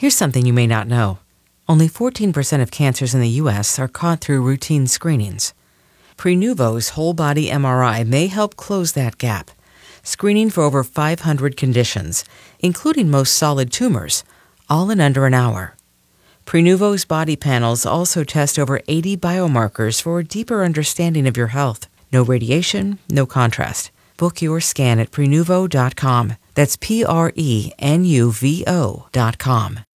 Here's something you may not know. Only 14% of cancers in the U.S. are caught through routine screenings. Prenuvo's whole-body MRI may help close that gap, screening for over 500 conditions, including most solid tumors, all in under an hour. Prenuvo's body panels also test over 80 biomarkers for a deeper understanding of your health. No radiation, no contrast. Book your scan at Prenuvo.com. That's Prenuvo.com.